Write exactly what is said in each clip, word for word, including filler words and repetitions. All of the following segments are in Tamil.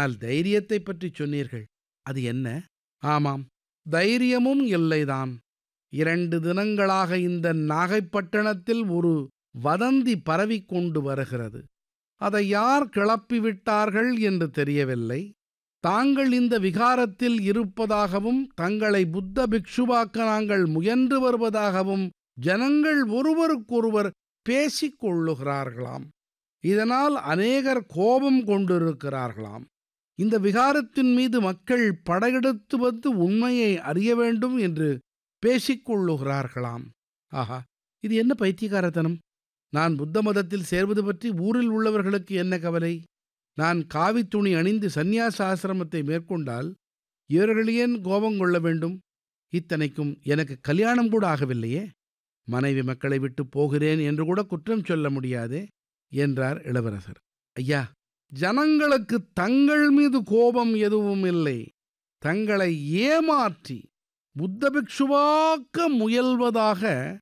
ஆனால் தைரியத்தை பற்றி சொன்னீர்கள், அது என்ன? ஆமாம், தைரியமும் இல்லைதான். இரண்டு தினங்களாக இந்த நாகைப்பட்டினத்தில் ஒரு வதந்தி பரவிக் கொண்டு வருகிறது. அதை யார் கிளப்பிவிட்டார்கள் என்று தெரியவில்லை. தாங்கள் இந்த விகாரத்தில் இருப்பதாகவும் தங்களை புத்த பிக்ஷுவாக்க நாங்கள் முயன்று வருவதாகவும் ஜனங்கள் ஒருவருக்கொருவர் பேசிக் கொள்ளுகிறார்களாம். இதனால் அநேகர் கோபம் கொண்டிருக்கிறார்களாம். இந்த விகாரத்தின் மீது மக்கள் படையெடுத்து வந்து உண்மையை அறிய வேண்டும் என்று பேசிக் கொள்ளுகிறார்களாம். ஆஹா, இது என்ன பைத்தியக்காரத்தனம்! நான் புத்த மதத்தில் சேர்வது பற்றி ஊரில் உள்ளவர்களுக்கு என்ன கவலை? நான் காவித் துணி அணிந்து சந்நியாச ஆசிரமத்தை மேற்கொண்டால் இவர்கள் ஏன் கோபம் கொள்ள வேண்டும்? இத்தனைக்கும் எனக்கு கல்யாணம் கூட ஆகவில்லையே. மனைவி மக்களை விட்டு போகிறேன் என்று கூட குற்றம் சொல்ல முடியாதே என்றார் இளவரசர். ஐயா, ஜனங்களுக்கு தங்கள் மீது கோபம் எதுவும் இல்லை. தங்களை ஏமாற்றி புத்த பிக்ஷுவாக்க முயல்வதாக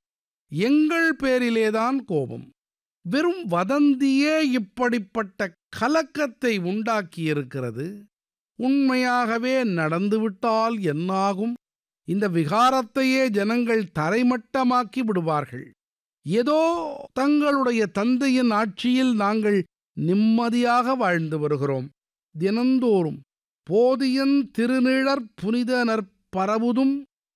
எங்கள் பேரிலேதான் கோபம். வெறும் வதந்தியே இப்படிப்பட்ட கலக்கத்தை உண்டாக்கியிருக்கிறது. உண்மையாகவே நடந்துவிட்டால் என்னாகும்? இந்த விகாரத்தையே ஜனங்கள் தரைமட்டமாக்கி விடுவார்கள். ஏதோ தங்களுடைய தந்தையின் ஆட்சியில் நாங்கள் நிம்மதியாக வாழ்ந்து வருகிறோம். தினந்தோறும் போதியன் திருநிழற் புனித நற்பரவுதும்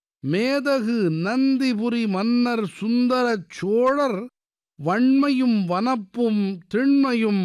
மேதகு நந்திபுரி மன்னர் சுந்தரச் சோழர் வன்மையும் வனப்பும் திண்மையும்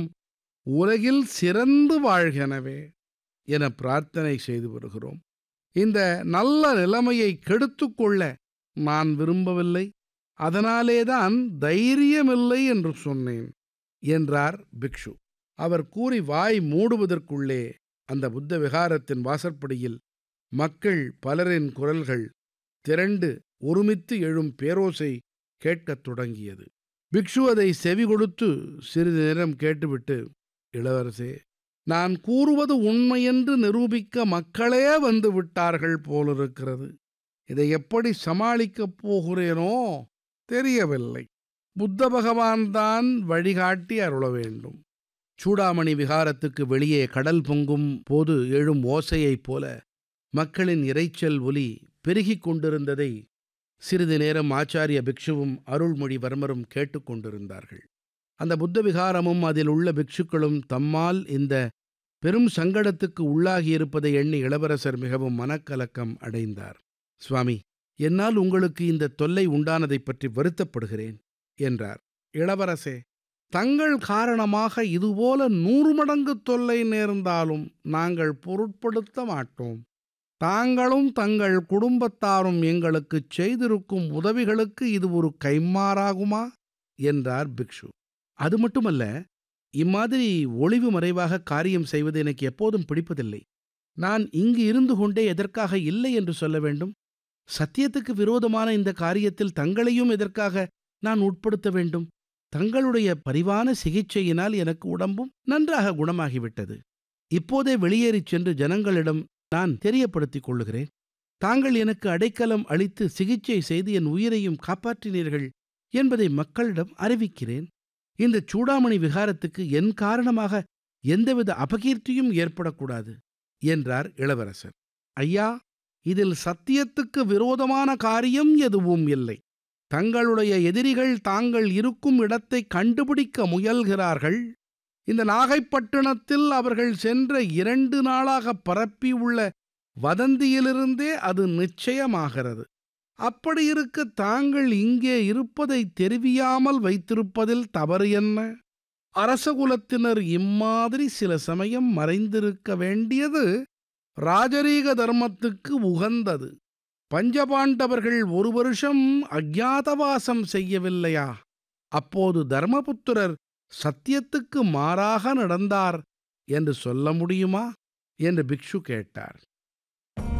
உலகில் சிறந்து வாழ்கெனவே என பிரார்த்தனை செய்து வருகிறோம். இந்த நல்ல நிலைமையை கெடுத்துக் கொள்ள நான் விரும்பவில்லை. அதனாலேதான் தைரியமில்லை என்று சொன்னேன் என்றார் பிக்ஷு. அவர் கூறி வாய் மூடுவதற்குள்ளே அந்த புத்த விகாரத்தின் வாசற்படியில் மக்கள் பலரின் குரல்கள் திரண்டு ஒருமித்து எழும் பேரோசை கேட்கத் தொடங்கியது. பிக்ஷு அதை செவி கொடுத்து சிறிது நேரம் கேட்டுவிட்டு, இளவரசே, நான் கூறுவது உண்மையென்று நிரூபிக்க மக்களே வந்து விட்டார்கள் போலிருக்கிறது. இதை எப்படி சமாளிக்கப் போகிறேனோ தெரியவில்லை. புத்த பகவான் தான் வழிகாட்டி அருள வேண்டும். சூடாமணி விகாரத்துக்கு வெளியே கடல் பொங்கும் போது எழும் ஓசையைப் போல மக்களின் இரைச்சல் ஒலி பெருகிக் கொண்டிருந்ததை சிறிது நேரம் ஆச்சாரிய பிக்ஷுவும் அருள்மொழிவர்மரும் கேட்டுக்கொண்டிருந்தார்கள். அந்த புத்த விகாரமும் அதில் உள்ள பிக்ஷுக்களும் தம்மால் இந்த பெரும் சங்கடத்துக்கு உள்ளாகியிருப்பதை எண்ணி இளவரசர் மிகவும் மனக்கலக்கம் அடைந்தார். சுவாமி, என்னால் உங்களுக்கு இந்த தொல்லை உண்டானதைப் பற்றி வருத்தப்படுகிறேன் என்றார். இளவரசே, தங்கள் காரணமாக இதுபோல நூறு மடங்கு தொல்லை நேர்ந்தாலும் நாங்கள் பொருட்படுத்த மாட்டோம். தாங்களும் தங்கள் குடும்பத்தாரும் எங்களுக்குச் செய்திருக்கும் உதவிகளுக்கு இது ஒரு கைம்மாறாகுமா என்றார் பிக்ஷு. அது மட்டுமல்ல, இம்மாதிரி ஒளிவு மறைவாக காரியம் செய்வது எனக்கு எப்போதும் பிடிப்பதில்லை. நான் இங்கு இருந்து கொண்டே எதற்காக இல்லை என்று சொல்ல வேண்டும்? சத்தியத்துக்கு விரோதமான இந்த காரியத்தில் தங்களையும் எதற்காக நான் உட்படுத்த வேண்டும்? தங்களுடைய பரிவான சிகிச்சையினால் எனக்கு உடம்பும் நன்றாக குணமாகிவிட்டது. இப்போதே வெளியேறிச் சென்று ஜனங்களிடம் நான் தெரியப்படுத்திக் கொள்ளுகிறேன். தாங்கள் எனக்கு அடைக்கலம் அளித்து சிகிச்சை செய்து என் உயிரையும் காப்பாற்றினீர்கள் என்பதை மக்களிடம் அறிவிக்கிறேன். இந்த சூடாமணி விகாரத்துக்கு என் காரணமாக எந்தவித அபகீர்த்தியும் ஏற்படக்கூடாது என்றார் இளவரசர். ஐயா, இதில் சத்தியத்துக்கு விரோதமான காரியம் எதுவும் இல்லை. தங்களுடைய எதிரிகள் தாங்கள் இருக்கும் இடத்தை கண்டுபிடிக்க முயல்கிறார்கள். இந்த நாகைப்பட்டினத்தில் அவர்கள் சென்ற இரண்டு நாளாக பரப்பியுள்ள வதந்தியிலிருந்தே அது நிச்சயமாகிறது. அப்படி இருக்க தாங்கள் இங்கே இருப்பதை தெரிவியாமல் வைத்திருப்பதில் தவறு என்ன? அரசகுலத்தினர் இம்மாதிரி சில சமயம் மறைந்திருக்க வேண்டியது ராஜரீக தர்மத்துக்கு உகந்தது. பஞ்சபாண்டவர்கள் ஒரு வருஷம் அஜ்ஞாதவாசம் செய்யவில்லையா? அப்போது தர்மபுத்திரர் சத்தியத்துக்கு மாறாக நடந்தார் என்று சொல்ல முடியுமா என்று பிக்ஷு கேட்டார்.